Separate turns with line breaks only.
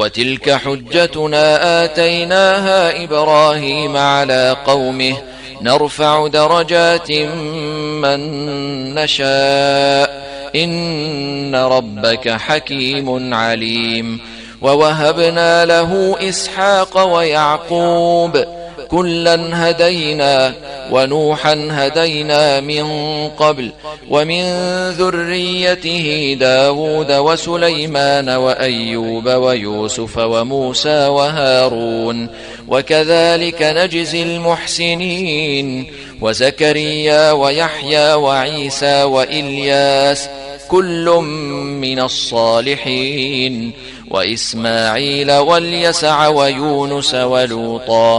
وتلك حجتنا آتيناها إبراهيم على قومه نرفع درجات من نشاء إن ربك حكيم عليم. ووهبنا له إسحاق ويعقوب كلا هدينا ونوحا هدينا من قبل ومن ذريته داود وسليمان وأيوب ويوسف وموسى وهارون وكذلك نجزي المحسنين وزكريا ويحيى وعيسى وإلياس كل من الصالحين وإسماعيل واليسع ويونس ولوطا